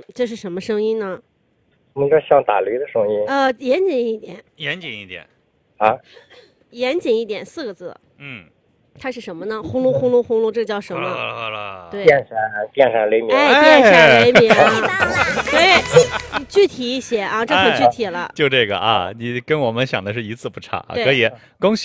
这是什么声音呢？ 应该像打雷的声音严谨一点， 严谨一点。 啊。 严谨一点，4个字。它是什么呢？轰隆轰隆轰隆，这叫什么？对， 电闪雷鸣。 电闪雷鸣。对，具体一些啊，这很具体了。 就这个啊，你跟我们想的是一字不差，可以，恭喜。